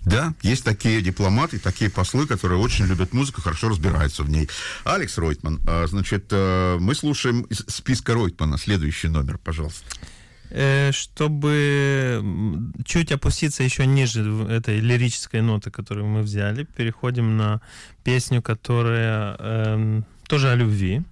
Да, есть такие дипломаты, такие послы, которые очень любят музыку, хорошо разбираются в ней. Алекс Ройтман, значит, мы слушаем из списка Ройтмана следующий номер, пожалуйста. Чтобы чуть опуститься еще ниже этой лирической ноты, которую мы взяли, переходим на песню, которая тоже о любви.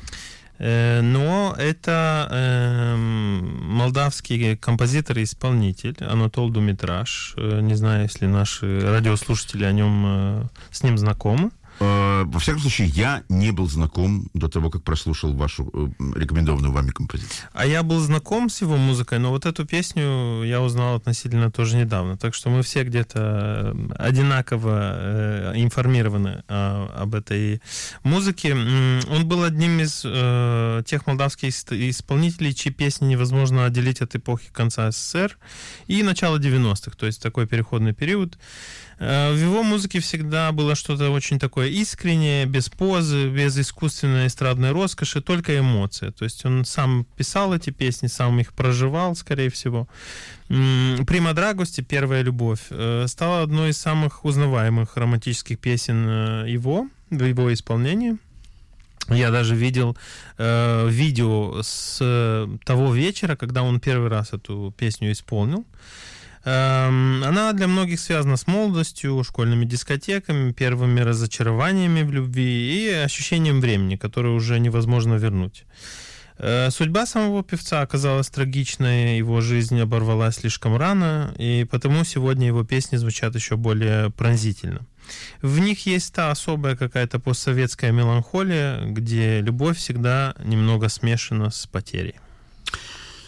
Но это молдавский композитор и исполнитель Анатол Думитраш. Не знаю, если наши радиослушатели с ним знакомы. Во всяком случае, я не был знаком до того, как прослушал вашу рекомендованную вами композицию. А я был знаком с его музыкой, но вот эту песню я узнал относительно тоже недавно. Так что мы все где-то одинаково информированы об этой музыке. Он был одним из тех молдавских исполнителей, чьи песни невозможно отделить от эпохи конца СССР и начала 90-х, то есть такой переходный период. В его музыке всегда было что-то очень такое искреннее, без позы, без искусственной эстрадной роскоши, только эмоции. То есть он сам писал эти песни, сам их проживал, скорее всего. «Прима Драгости», «Первая любовь», стала одной из самых узнаваемых романтических песен в его исполнении. Я даже видел видео с того вечера, когда он первый раз эту песню исполнил. Она для многих связана с молодостью, школьными дискотеками, первыми разочарованиями в любви и ощущением времени, которое уже невозможно вернуть. Судьба самого певца оказалась трагичной, его жизнь оборвалась слишком рано, и потому сегодня его песни звучат еще более пронзительно. В них есть та особая какая-то постсоветская меланхолия, где любовь всегда немного смешана с потерей.